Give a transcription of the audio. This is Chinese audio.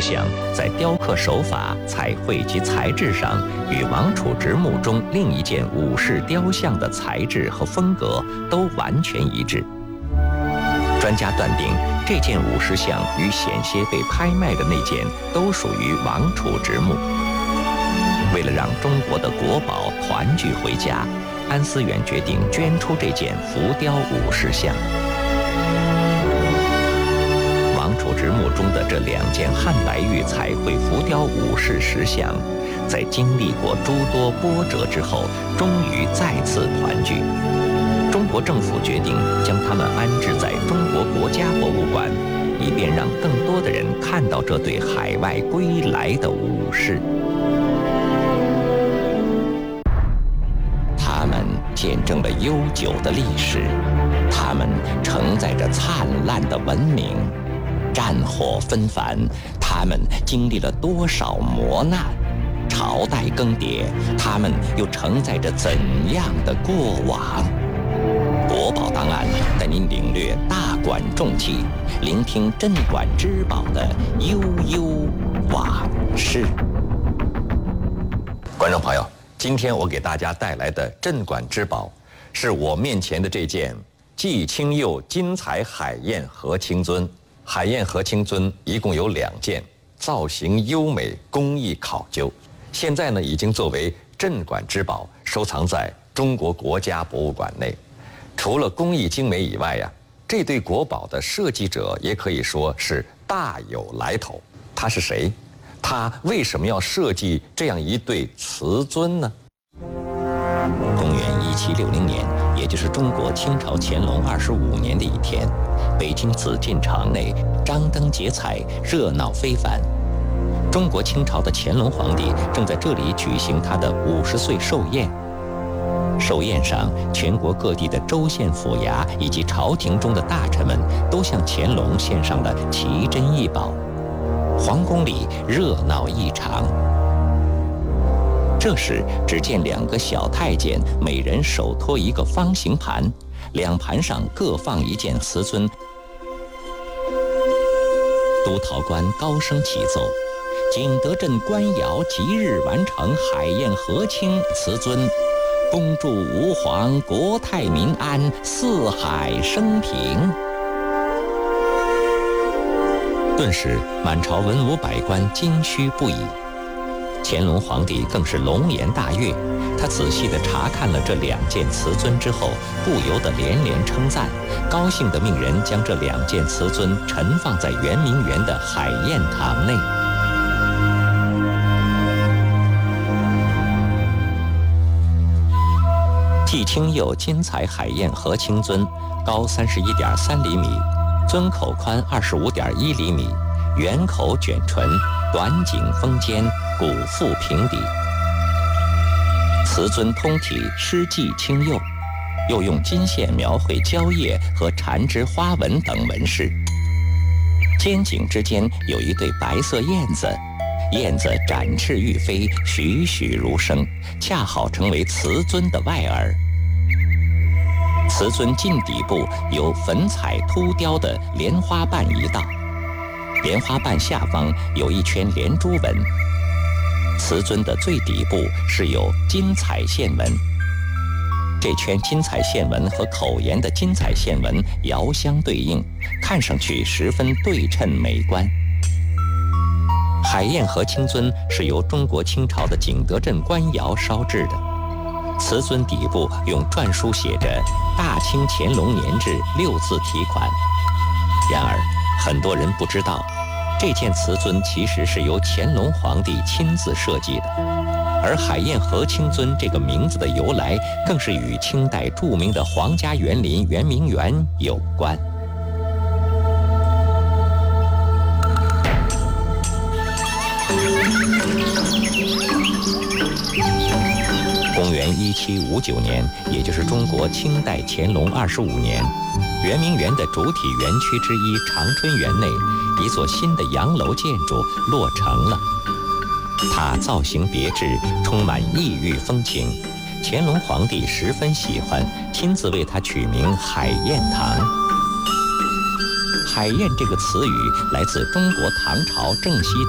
石像在雕刻手法、彩绘及材质上，与王储直墓中另一件武士雕像的材质和风格都完全一致。专家断定，这件武士像与险些被拍卖的那件都属于王储直墓。为了让中国的国宝团聚回家，安思远决定捐出这件浮雕武士像。王储直墓中的这2件汉白玉彩绘浮雕武士石像，在经历过诸多波折之后，终于再次团聚。中国政府决定将它们安置在中国国家博物馆，以便让更多的人看到这对海外归来的武士。他们见证了悠久的历史，他们承载着灿烂的文明。战火纷繁，他们经历了多少磨难；朝代更迭，他们又承载着怎样的过往？国宝档案带您领略大馆重器，聆听镇馆之宝的悠悠往事。观众朋友，今天我给大家带来的镇馆之宝，是我面前的这件季清佑金彩海晏和青尊。海晏和青尊一共有2件，造型优美，工艺考究。现在呢，已经作为镇馆之宝收藏在中国国家博物馆内。除了工艺精美以外呀，这对国宝的设计者也可以说是大有来头。他是谁？他为什么要设计这样一对瓷尊呢？公元1760年，也就是中国清朝乾隆25年的一天，北京紫禁城内张灯结彩，热闹非凡。中国清朝的乾隆皇帝正在这里举行他的50岁寿宴。寿宴上，全国各地的州县府衙以及朝廷中的大臣们都向乾隆献上了奇珍异宝，皇宫里热闹异常。这时，只见2个小太监，每人手托一个方形盘，2盘上各放一件瓷尊。督陶官高声启奏：景德镇官窑即日完成海晏和青瓷尊，恭祝吾皇国泰民安，四海升平。顿时，满朝文武百官惊吁不已。乾隆皇帝更是龙颜大悦，他仔细地查看了这2件瓷尊之后，不由得连连称赞，高兴地命人将这2件瓷尊陈放在圆明园的海晏堂内。季清佑金彩海晏和青尊，高31.3厘米，尊口宽25.1厘米，圆口卷唇，短颈丰肩，骨腹平底。瓷尊通体施季清佑，又用金线描绘蕉叶和缠枝花纹等纹饰。肩颈之间有一对白色燕子，燕子展翅欲飞，栩栩如生，恰好成为瓷尊的外耳。瓷尊近底部有粉彩凸雕的莲花瓣一道，莲花瓣下方有一圈连珠纹。瓷尊的最底部是有金彩线纹，这圈金彩线纹和口沿的金彩线纹遥相对应，看上去十分对称美观。海晏和青尊是由中国清朝的景德镇官窑烧制的，瓷尊底部用篆书写着“大清乾隆年制”6字题款。然而，很多人不知道，这件瓷尊其实是由乾隆皇帝亲自设计的，而海晏和青尊这个名字的由来，更是与清代著名的皇家园林圆明园有关。公元1759年，也就是中国清代乾隆25年，圆明园的主体园区之一长春园内，一座新的洋楼建筑落成了。它造型别致，充满异域风情，乾隆皇帝十分喜欢，亲自为它取名海晏堂。海晏这个词语来自中国唐朝郑熙